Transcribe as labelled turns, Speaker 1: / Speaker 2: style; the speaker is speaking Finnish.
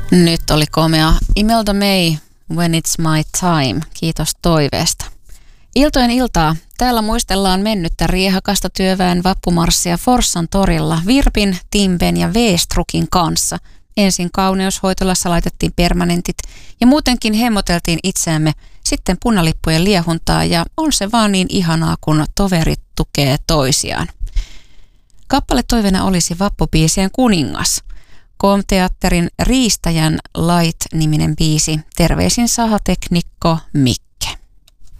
Speaker 1: Nyt oli komea Imelda May, When It's My Time. Kiitos toiveesta. Iltojen iltaa. Täällä muistellaan mennyttä riehakasta työväen vappumarssia Forssan torilla Virpin, Timben ja V-Strukin kanssa. Ensin kauneushoitolassa laitettiin permanentit ja muutenkin hemmoteltiin itseämme, sitten punalippujen liehuntaa ja on se vaan niin ihanaa, kun toverit tukee toisiaan. Kappale toiveena olisi vappubiisien kuningas. KOM-teatterin Riistäjän Light-niminen biisi. Terveisin sahateknikko Mik.